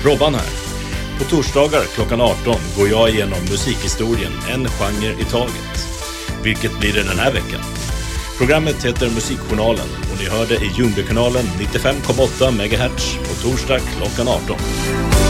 Robban här. På torsdagar klockan 18 går jag igenom musikhistorien, en genre i taget. Vilket blir det den här veckan? Programmet heter Musikjournalen och ni hör det i Ljungbykanalen 95,8 MHz på torsdag klockan 18.